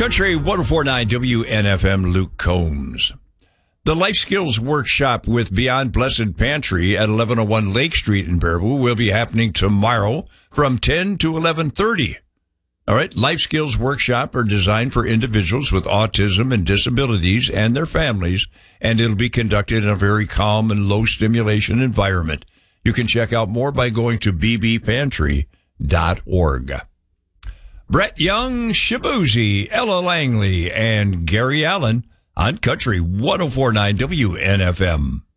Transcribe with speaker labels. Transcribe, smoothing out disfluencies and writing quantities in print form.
Speaker 1: Country 104.9 WNFM, Luke Combs. The Life Skills Workshop with Beyond Blessed Pantry at 1101 Lake Street in Baraboo will be happening tomorrow from 10 to 11:30. All right, Life Skills Workshop are designed for individuals with autism and disabilities and their families, and it'll be conducted in a very calm and low stimulation environment. You can check out more by going to bbpantry.org. Brett Young, Shabuzi, Ella Langley, and Gary Allen on Country 104.9 WNFM.